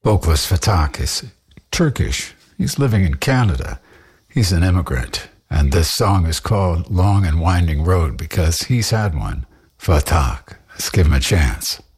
Vocalist Fatak is Turkish. He's living in Canada. He's an immigrant. And this song is called Long and Winding Road because he's had one. Fatak. Let's give him a chance.